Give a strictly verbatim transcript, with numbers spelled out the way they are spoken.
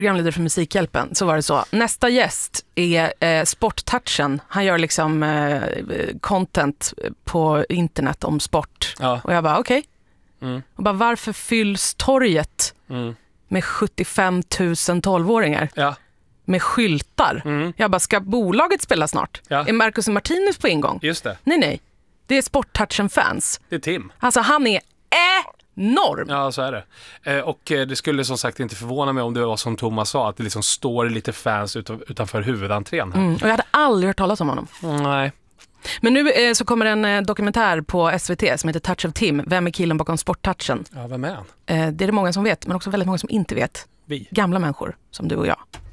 programledare för Musikhjälpen, så var det så. Nästa gäst är eh, Sporttouchen. Han gör liksom eh, content på internet om sport. Ja. Och jag bara, okej. Okay. Mm. Och bara, varför fylls torget mm. med sjuttiofem tusen tolvåringar? Ja. Med skyltar. Mm. Jag bara, ska bolaget spela snart? Ja. Är Marcus och Martinus på ingång? Just det. Nej, nej. Det är Sporttouchen-fans. Det är Tim. Alltså, han är enorm. Ja, så är det. Eh, och eh, det skulle som sagt inte förvåna mig om det var som Thomas sa, att det liksom står lite fans utan, utanför huvudentrén här. Mm. Och jag hade aldrig hört talas om honom. Mm, nej. Men nu eh, så kommer en eh, dokumentär på S V T som heter Touch of Tim. Vem är killen bakom Sporttouchen? Ja, vem är han? Eh, det är det många som vet, men också väldigt många som inte vet. Vi. Gamla människor som du och jag.